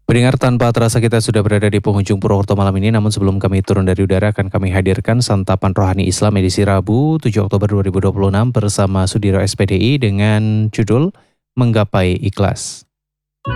Pendengar, tanpa terasa kita sudah berada di penghujung Purwokerto malam ini, namun sebelum kami turun dari udara akan kami hadirkan Santapan Rohani Islam edisi Rabu 7 Oktober 2026 bersama Sudiro SPDI dengan judul Menggapai Ikhlas.